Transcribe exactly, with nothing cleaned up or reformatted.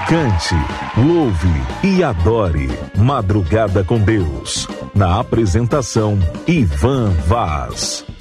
Cante, louve e adore. Madrugada com Deus. Na apresentação, Ivan Vaz.